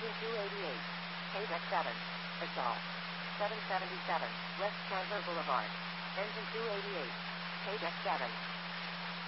Engine 288. KDEC 7. Exhaust. 777. West Chandler Boulevard. Engine 288. KDEC 7.